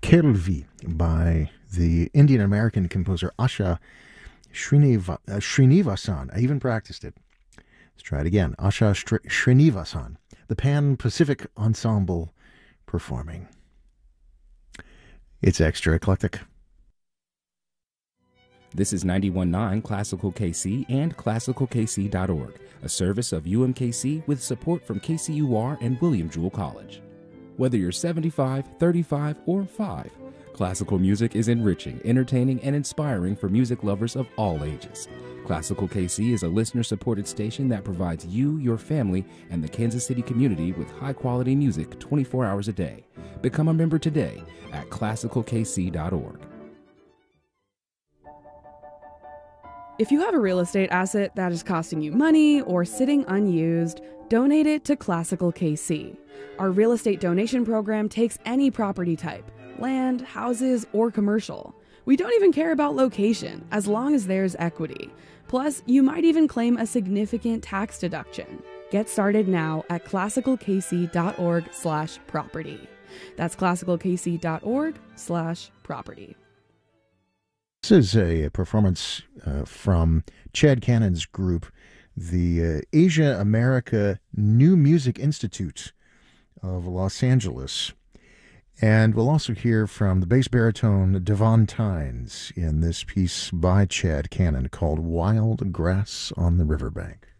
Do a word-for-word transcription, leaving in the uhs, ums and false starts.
Kelvi by the Indian-American composer Asha Srineva, uh, Srinivasan. I even practiced it. Let's try it again. Asha Sri- Srinivasan, the Pan-Pacific Ensemble performing. It's extra eclectic. This is ninety-one point nine Classical K C and classical k c dot org, a service of U M K C with support from K C U R and William Jewell College. Whether you're seventy-five, thirty-five, or five, classical music is enriching, entertaining, and inspiring for music lovers of all ages. Classical K C is a listener-supported station that provides you, your family, and the Kansas City community with high-quality music twenty-four hours a day. Become a member today at classical k c dot org. If you have a real estate asset that is costing you money or sitting unused, donate it to Classical K C. Our real estate donation program takes any property type, land, houses, or commercial. We don't even care about location, as long as there's equity. Plus, you might even claim a significant tax deduction. Get started now at classical k c dot org slash property. That's classical k c dot org slash property. This is a performance uh, from Chad Cannon's group, the uh, Asia America New Music Institute of Los Angeles. And we'll also hear from the bass baritone Devon Tynes in this piece by Chad Cannon called Wild Grass on the Riverbank.